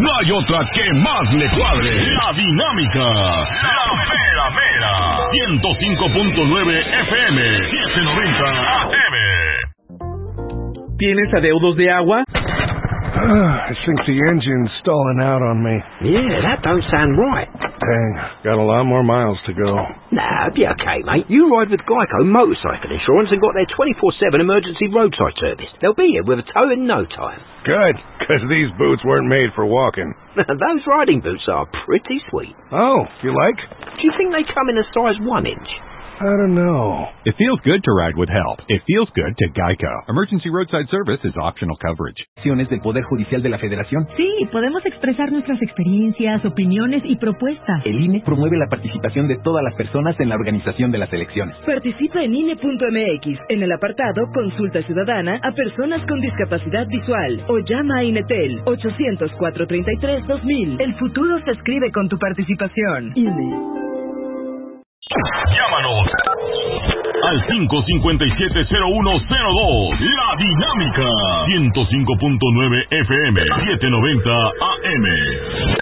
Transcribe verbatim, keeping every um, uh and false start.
no hay otra que más le cuadre. La Dinámica, la mera mera. ciento cinco punto nueve F M, setecientos noventa A M. ¿Tienes adeudos de agua? Uh, I think the engine's stalling out on me. Yeah, that don't sound right. Dang, got a lot more miles to go. Nah, be okay, mate. You ride with Geico Motorcycle Insurance and got their twenty-four seven emergency roadside service. They'll be here with a tow in no time. Good, because these boots weren't made for walking. Those riding boots are pretty sweet. Oh, you like? Do you think they come in a size one inch? I don't know. It feels good to ride with help. It feels good to Geico. Emergency roadside service is optional coverage. ¿Del Poder Judicial de la Federación? Sí, podemos expresar nuestras experiencias, opiniones y propuestas. El I N E promueve la participación de todas las personas en la organización de las elecciones. Participa en I N E punto M X, en el apartado Consulta Ciudadana a personas con discapacidad visual, o llama a INETEL ochocientos, cuatrocientos treinta y tres, dos mil. El futuro se escribe con tu participación. I N E. Llámanos al cinco cinco siete cero uno cero dos. La Dinámica, ciento cinco punto nueve F M, setecientos noventa A M.